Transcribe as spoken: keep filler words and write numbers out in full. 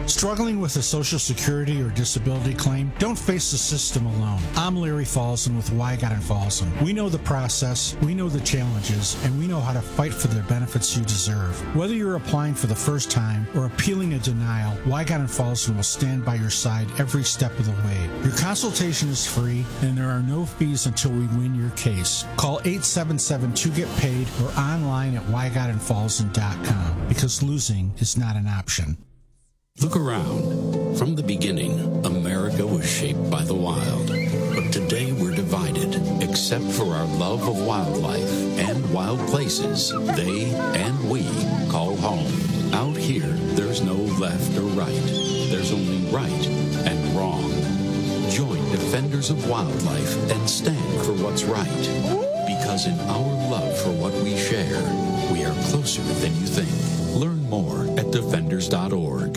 Struggling with a Social Security or disability claim? Don't face the system alone. I'm Larry Folsom with Wygott and Folsom. We know the process, we know the challenges, and we know how to fight for the benefits you deserve. Whether you're applying for the first time or appealing a denial, Wygott and Folsom will stand by your side every step of the way. Your consultation is free, and there are no fees until we win your case. Call eight seven seven, two get paid or online at wygott and folsom dot com because losing is not an option. Look around. From the beginning, America was shaped by the wild. But today we're divided, except for our love of wildlife and wild places they and we call home. Out here, there's no left or right. There's only right and wrong. Join Defenders of Wildlife and stand for what's right. Because in our love for what we share, we are closer than you think. Learn more at defenders dot org.